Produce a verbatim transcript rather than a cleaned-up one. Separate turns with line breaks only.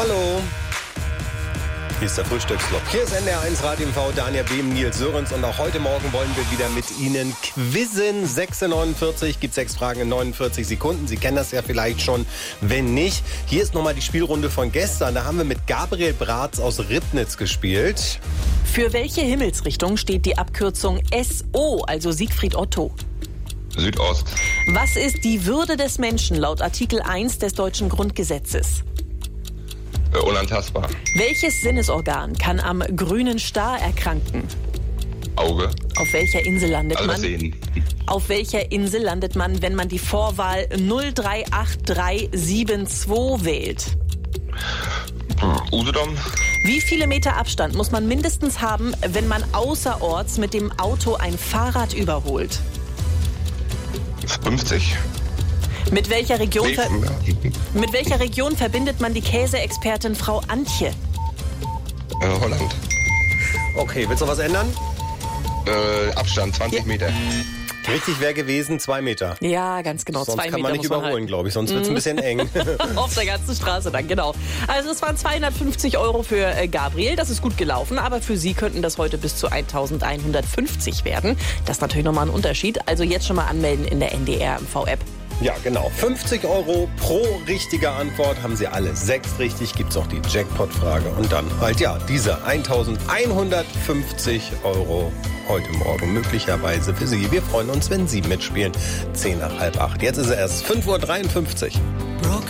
Hallo. Hier ist der Frühstücksblock. Hier ist N D R eins Radio M V, Daniel Behm, Nils Sörensen. Und auch heute Morgen wollen wir wieder mit Ihnen quizzen. sechs Uhr neunundvierzig gibt sechs Fragen in neunundvierzig Sekunden. Sie kennen das ja vielleicht schon. Wenn nicht, hier ist nochmal die Spielrunde von gestern. Da haben wir mit Gabriel Bratz aus Ribnitz gespielt.
Für welche Himmelsrichtung steht die Abkürzung S O, also Siegfried Otto?
Südost.
Was ist die Würde des Menschen laut Artikel eins des deutschen Grundgesetzes?
Äh, unantastbar.
Welches Sinnesorgan kann am grünen Star erkranken?
Auge.
Auf welcher Insel landet
Also
man?
sehen.
Auf welcher Insel landet man, wenn man die Vorwahl null drei acht drei sieben zwei wählt?
Usedom.
Wie viele Meter Abstand muss man mindestens haben, wenn man außerorts mit dem Auto ein Fahrrad überholt?
fünfzig.
Mit welcher Region,
Nee,
ver-
ja.
mit welcher Region verbindet man die Käseexpertin Frau Antje?
Äh, Holland.
Okay, willst du was ändern?
Äh, Abstand zwanzig
Ja.
Meter.
Richtig wäre gewesen, zwei Meter.
Ja, ganz genau.
Sonst
Zwei
kann
Meter
man nicht
muss man
überholen,
halten.
glaube ich. Sonst wird es ein bisschen eng.
Auf der ganzen Straße dann, genau. Also es waren zweihundertfünfzig Euro für äh, Gabriel. Das ist gut gelaufen, aber für Sie könnten das heute bis zu eintausendeinhundertfünfzig werden. Das ist natürlich nochmal ein Unterschied. Also jetzt schon mal anmelden in der N D R M V-App.
Ja, genau. fünfzig Euro pro richtige Antwort. Haben Sie alle sechs richtig, gibt's auch die Jackpot-Frage. Und dann halt, ja, diese eintausendeinhundertfünfzig Euro heute Morgen möglicherweise für Sie. Wir freuen uns, wenn Sie mitspielen. Zehn nach halb acht. Jetzt ist es erst fünf Uhr dreiundfünfzig.
Broken